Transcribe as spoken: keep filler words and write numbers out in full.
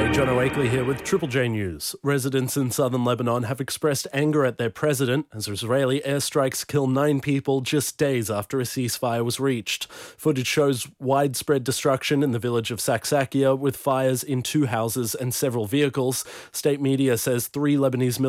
Hey, John Oakley here with Triple J News. Residents in southern Lebanon have expressed anger at their president as Israeli airstrikes kill nine people just days after a ceasefire was reached. Footage shows widespread destruction in the village of Saksakia with fires in two houses and several vehicles. State media says three Lebanese military